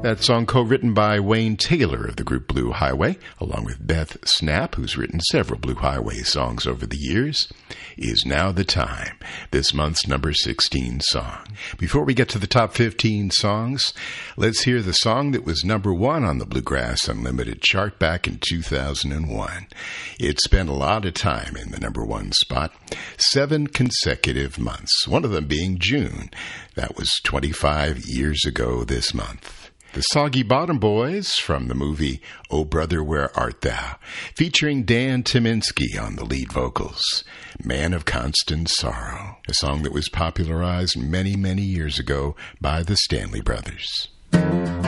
That song co-written by Wayne Taylor of the group Blue Highway, along with Beth Snap, who's written several Blue Highway songs over the years, is Now the Time, this month's number 16 song. Before we get to the top 15 songs, let's hear the song that was number 1 on the Bluegrass Unlimited chart back in 2001. It spent a lot of time in the number 1 spot, 7 consecutive months, one of them being June. That was 25 years ago this month. The Soggy Bottom Boys from the movie Oh Brother, Where Art Thou, featuring Dan Tyminski on the lead vocals. Man of Constant Sorrow, a song that was popularized many, many years ago by the Stanley Brothers.